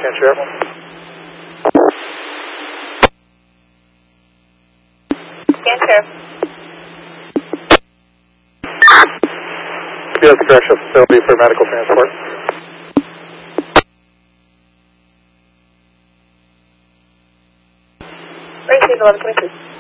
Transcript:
Scan Sheriff. Scan Sheriff. Yes, correctional facility for medical transport. Receive 1122.